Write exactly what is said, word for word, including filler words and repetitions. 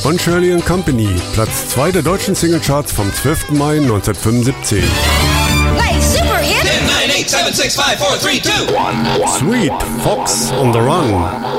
von Shirley and Company, Platz zwei der deutschen Singlecharts vom zwölften Mai neunzehnhundertfünfundsiebzig. Hey, super hit! ten, nine, eight, seven, six, five, four, three, two, one, one. Sweet Fox on the Run.